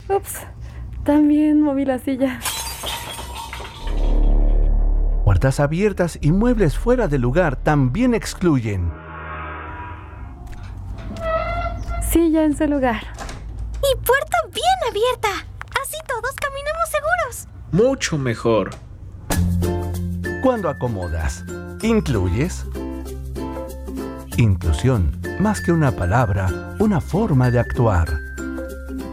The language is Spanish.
Ups, también moví la silla. Puertas abiertas y muebles fuera de lugar también excluyen. Silla en su lugar. Y puerta bien abierta. Así todos caminamos seguros. Mucho mejor. Cuando acomodas, ¿incluyes? Inclusión, más que una palabra, una forma de actuar.